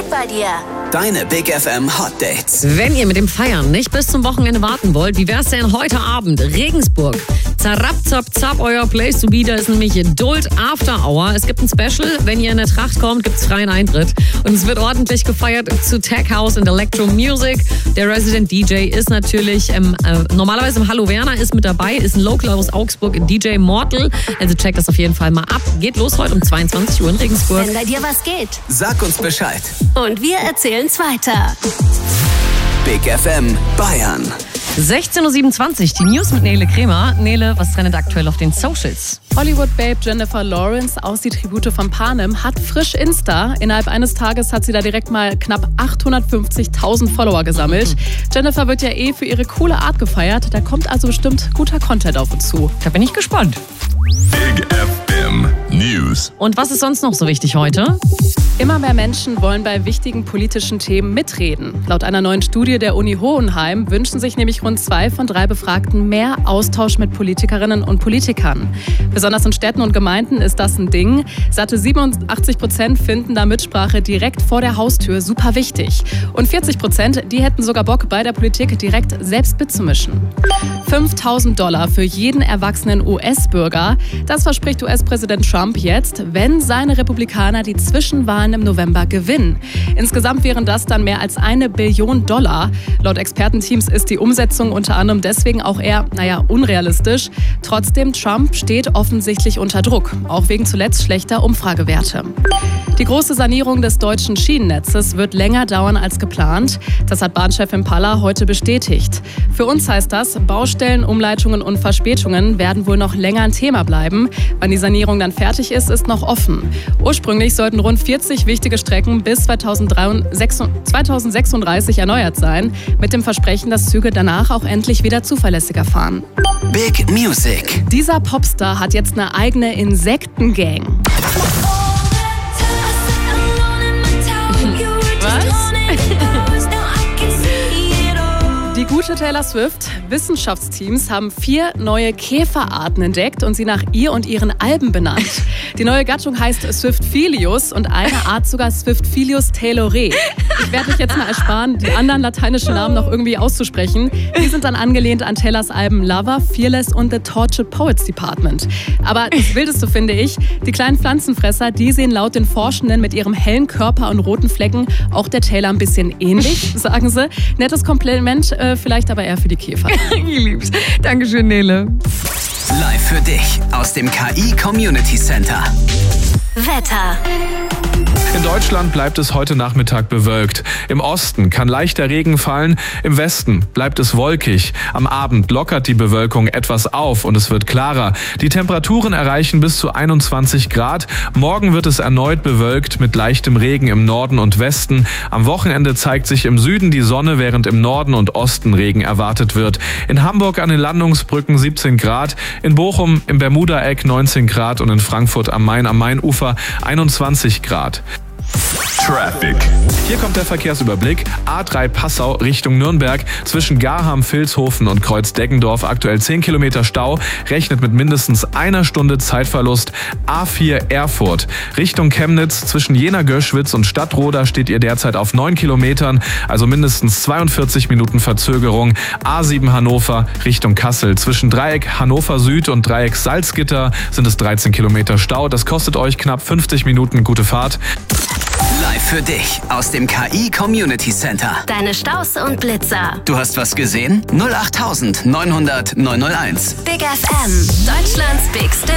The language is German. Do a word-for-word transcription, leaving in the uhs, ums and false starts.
geht bei dir? Deine Big F M Hot Dates. Wenn ihr mit dem Feiern nicht bis zum Wochenende warten wollt, wie wär's denn heute Abend? Regensburg. Zarapp, zapp, zapp, euer Place to be. Da ist nämlich Duld After Hour. Es gibt ein Special. Wenn ihr in der Tracht kommt, gibt's freien Eintritt. Und es wird ordentlich gefeiert zu Tech House und Electro Music. Der Resident D J ist natürlich ähm, äh, normalerweise im Hallo Werner, ist mit dabei, ist ein Local aus Augsburg, D J Mortal. Also checkt das auf jeden Fall mal ab. Geht los heute um zweiundzwanzig Uhr in Regensburg. Wenn bei dir was geht. Sag uns Bescheid. Und wir erzählen's weiter. Big F M Bayern. sechzehn Uhr siebenundzwanzig, die News mit Nele Kremer. Nele, was trendet aktuell auf den Socials? Hollywood-Babe Jennifer Lawrence aus Die Tribute von Panem hat frisch Insta. Innerhalb eines Tages hat sie da direkt mal knapp achthundertfünfzigtausend Follower gesammelt. Mhm. Jennifer wird ja eh für ihre coole Art gefeiert. Da kommt also bestimmt guter Content auf uns zu. Da bin ich gespannt. Big F M News. Und was ist sonst noch so wichtig heute? Immer mehr Menschen wollen bei wichtigen politischen Themen mitreden. Laut einer neuen Studie der Uni Hohenheim wünschen sich nämlich rund zwei von drei Befragten mehr Austausch mit Politikerinnen und Politikern. Besonders in Städten und Gemeinden ist das ein Ding. Satte siebenundachtzig Prozent finden da Mitsprache direkt vor der Haustür super wichtig. Und vierzig Prozent, die hätten sogar Bock, bei der Politik direkt selbst mitzumischen. fünftausend Dollar für jeden erwachsenen U S-Bürger. Das verspricht U S-Präsident Trump jetzt, wenn seine Republikaner die Zwischenwahlen im November gewinnen. Insgesamt wären das dann mehr als eine Billion Dollar. Laut Expertenteams ist die Umsetzung unter anderem deswegen auch eher, naja, unrealistisch. Trotzdem, Trump steht offensichtlich unter Druck, auch wegen zuletzt schlechter Umfragewerte. Die große Sanierung des deutschen Schienennetzes wird länger dauern als geplant. Das hat Bahnchefin Paller heute bestätigt. Für uns heißt das, Baustellen, Umleitungen und Verspätungen werden wohl noch länger ein Thema bleiben. Wann die Sanierung dann fertig ist, ist noch offen. Ursprünglich sollten rund vierzig wichtige Strecken bis zweitausendsechsunddreißig erneuert sein, mit dem Versprechen, dass Züge danach auch endlich wieder zuverlässiger fahren. Big Music. Dieser Popstar hat jetzt eine eigene Insektengang. Die gute Taylor Swift, Wissenschaftsteams haben vier neue Käferarten entdeckt und sie nach ihr und ihren Alben benannt. Die neue Gattung heißt Swiftvelius und eine Art sogar Swiftvelius taylori. Ich werde euch jetzt mal ersparen, die anderen lateinischen Namen noch irgendwie auszusprechen. Die sind dann angelehnt an Taylors Alben Lover, Fearless und The Tortured Poets Department. Aber das Wildeste finde ich, die kleinen Pflanzenfresser, die sehen laut den Forschenden mit ihrem hellen Körper und roten Flecken auch der Taylor ein bisschen ähnlich, sagen sie. Nettes Kompliment, äh, vielleicht aber eher für die Käfer. Ich lieb's. Dankeschön, Nele. Live für dich aus dem K I Community Center. Wetter. In Deutschland bleibt es heute Nachmittag bewölkt. Im Osten kann leichter Regen fallen, im Westen bleibt es wolkig. Am Abend lockert die Bewölkung etwas auf und es wird klarer. Die Temperaturen erreichen bis zu einundzwanzig Grad. Morgen wird es erneut bewölkt mit leichtem Regen im Norden und Westen. Am Wochenende zeigt sich im Süden die Sonne, während im Norden und Osten Regen erwartet wird. In Hamburg an den Landungsbrücken siebzehn Grad, in Bochum im Bermuda-Eck neunzehn Grad und in Frankfurt am Main am Mainufer einundzwanzig Grad. Traffic. Hier kommt der Verkehrsüberblick. A drei Passau Richtung Nürnberg. Zwischen Garham, Vilshofen und Kreuz-Deggendorf aktuell zehn Kilometer Stau. Rechnet mit mindestens einer Stunde Zeitverlust. A vier Erfurt Richtung Chemnitz. Zwischen Jena-Göschwitz und Stadtroda steht ihr derzeit auf neun Kilometern. Also mindestens zweiundvierzig Minuten Verzögerung. A sieben Hannover Richtung Kassel. Zwischen Dreieck Hannover Süd und Dreieck Salzgitter sind es dreizehn Kilometer Stau. Das kostet euch knapp fünfzig Minuten. Gute Fahrt. Live für dich aus dem K I Community Center. Deine Staus und Blitzer. Du hast was gesehen? null acht neunhundert neunhundert neunhunderteins. Big F M. Deutschlands Big